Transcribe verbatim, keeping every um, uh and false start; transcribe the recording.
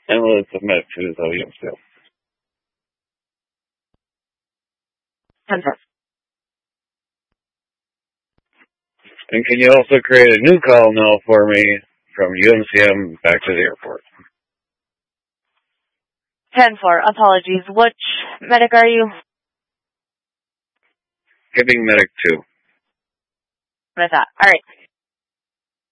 And we'll submit to the U M C M. ten four. And can you also create a new call now for me from U M C M back to the airport? ten four. Apologies. Which medic are you? Giving medic two. What is that? All right.